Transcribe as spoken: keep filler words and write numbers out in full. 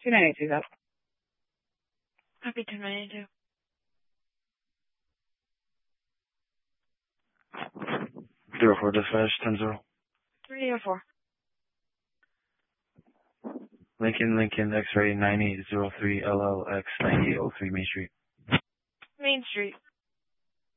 two ninety-two, up. Copy two ninety-two. Zero four dispatch, ten zero. three oh four. Lincoln, Lincoln, X-ray nine eight zero three L L X nine eight oh three Main Street. Main Street.